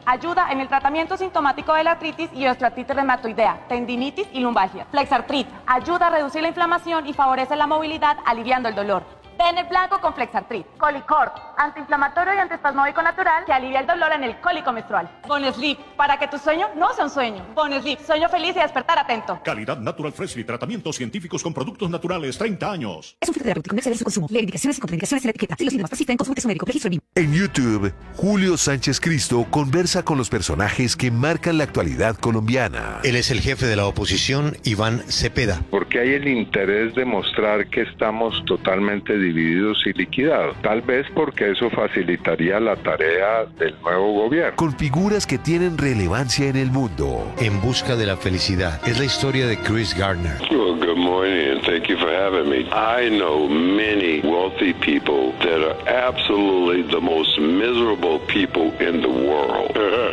Ayuda en el tratamiento sintomático de la artritis y osteoartritis reumatoidea, tendinitis y lumbalgia. Flexartrit. Ayuda a reducir la inflamación y favorece la movilidad, aliviando el dolor. Tene blanco con Flexartrit. Colicord, antiinflamatorio y antiespasmódico natural que alivia el dolor en el cólico menstrual. Bonesleep, para que tu sueño no sea un sueño. Bonesleep, sueño feliz y despertar atento. Calidad Natural Freshly, tratamientos científicos con productos naturales, 30 años. Es un fitoterapéutico, no exceder su consumo. Lee indicaciones y contraindicaciones en la etiqueta. Si los síntomas persisten, consulte su médico. Registro BIM. En YouTube, Julio Sánchez Cristo conversa con los personajes que marcan la actualidad colombiana. Él es el jefe de la oposición, Iván Cepeda. Porque hay el interés de mostrar que estamos totalmente divididos y liquidados. Tal vez porque eso facilitaría la tarea del nuevo gobierno. Con figuras que tienen relevancia en el mundo. En busca de la felicidad. Es la historia de Chris Gardner. Well, good morning and thank you for having me. I know many wealthy people that are absolutely the most miserable people in the world.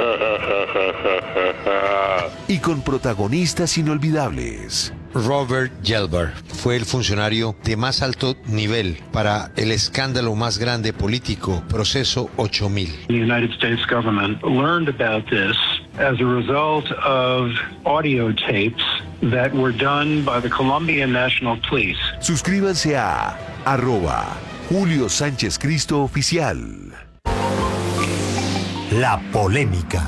Y con protagonistas inolvidables. Robert Gelber fue el funcionario de más alto nivel para el escándalo más grande político, Proceso 8000. The United States government learned about this as a result of audio tapes that were done by the Colombian National Police. Suscríbanse a @Julio Sánchez Cristo Oficial. La polémica.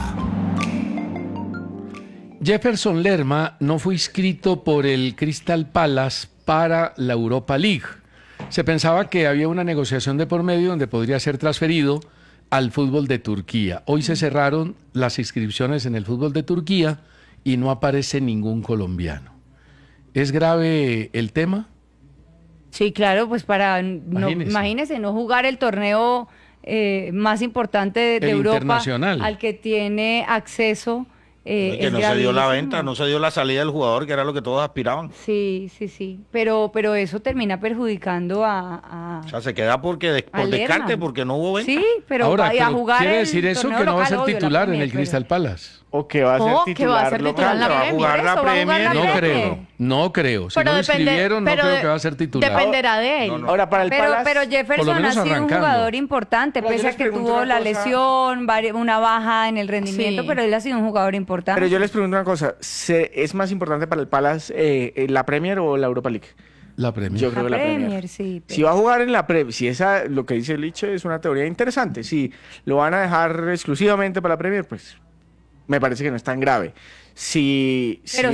Jefferson Lerma no fue inscrito por el Crystal Palace para la Europa League. Se pensaba que había una negociación de por medio donde podría ser transferido al fútbol de Turquía. Hoy se cerraron las inscripciones en el fútbol de Turquía y no aparece ningún colombiano. ¿Es grave el tema? Sí, claro, pues imagínese no jugar el torneo más importante de Europa, internacional, al que tiene acceso. Que no se dio la venta, no se dio la salida del jugador, que era lo que todos aspiraban. Sí, pero eso termina perjudicando o sea, se queda por descarte, porque no hubo venta. Sí, pero ahora, vaya a jugar. ¿quiere decir eso que no va a ser titular en el Crystal Palace? ¿O que va a ser titular en la Premier? ¿Va a jugar la Premier? No creo. Si no lo inscribieron, no creo que va a ser titular. Dependerá de él. No. Ahora, para el Palace, pero Jefferson ha sido un jugador importante, pese a que tuvo la lesión, una baja en el rendimiento, pero él ha sido un jugador importante. Pero yo les pregunto una cosa, ¿es más importante para el Palace la Premier o la Europa League? La Premier. Yo creo que la Premier. Sí. Pero... Si va a jugar en la Premier, si esa, lo que dice Liche es una teoría interesante, si lo van a dejar exclusivamente para la Premier, pues me parece que no es tan grave. Pero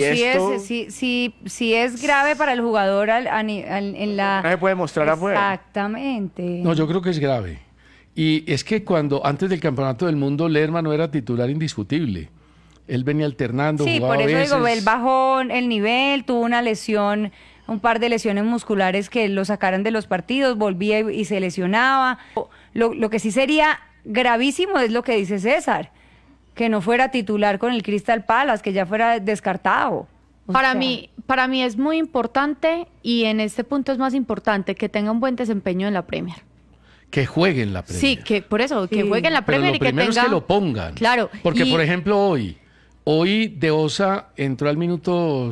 si es grave para el jugador en la... No se puede mostrar afuera. Exactamente. No, yo creo que es grave. Y es que antes del Campeonato del Mundo, Lerma no era titular indiscutible. Él venía alternando, jugaba por eso veces. digo, él bajó el nivel, tuvo una lesión, un par de lesiones musculares que lo sacaran de los partidos, volvía y se lesionaba. Lo que sí sería gravísimo es lo que dice César, que no fuera titular con el Crystal Palace, que ya fuera descartado. Para mí es muy importante, y en este punto es más importante, que tenga un buen desempeño en la Premier. Que juegue en la Premier. Sí, que juegue en la Premier y que tenga... Pero lo primero es que lo pongan. Claro. Porque, por ejemplo, hoy De Osa entró al minuto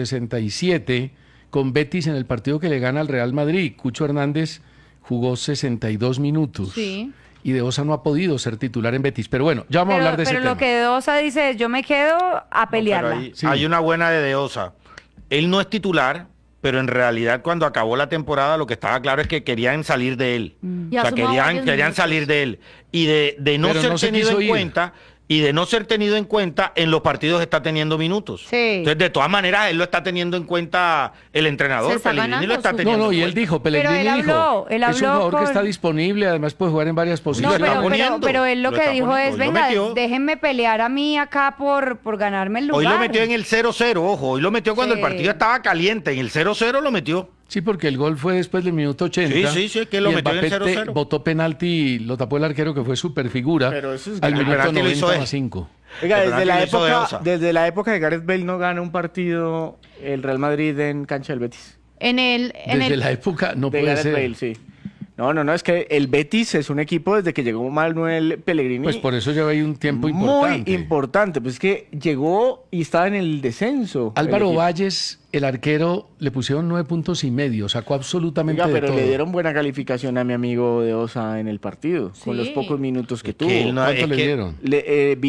67 con Betis en el partido que le gana al Real Madrid. Cucho Hernández jugó 62 minutos. Sí. Y De Osa no ha podido ser titular en Betis. Pero bueno, ya vamos a hablar de ese tema. Pero lo que De Osa dice es, yo me quedo a pelearla. Hay una buena de Osa. Él no es titular, pero en realidad cuando acabó la temporada lo que estaba claro es que querían salir de él. O sea, querían salir de él. Y de no ser tenido en cuenta... Y de no ser tenido en cuenta, en los partidos está teniendo minutos. Sí. Entonces, de todas maneras, él lo está teniendo en cuenta el entrenador. Pellegrini lo está teniendo en cuenta. Y él dijo, Pellegrini dijo, es un jugador que está disponible, además puede jugar en varias posiciones. Pero él lo que dijo es, venga, déjenme pelear a mí acá por ganarme el lugar. Hoy lo metió en el 0-0, ojo, hoy lo metió cuando el partido estaba caliente, en el 0-0 lo metió. Sí, porque el gol fue después del minuto 80. Sí, que lo metió en el 0-0. Botó penalti y lo tapó el arquero, que fue súper figura. Pero eso es al minuto 90+5. Oiga, desde la época de Gareth Bale no gana un partido el Real Madrid en cancha del Betis. Desde la época no puede ser. Bale, sí. No, es que el Betis es un equipo desde que llegó Manuel Pellegrini. Pues por eso lleva ahí un tiempo importante. Muy importante, pues es que llegó y estaba en el descenso. Álvaro Valles, el arquero, le pusieron 9.5 puntos, sacó absolutamente de todo. Pero le dieron buena calificación a mi amigo De Osa en el partido, con los pocos minutos que tuvo. ¿Cuánto le dieron?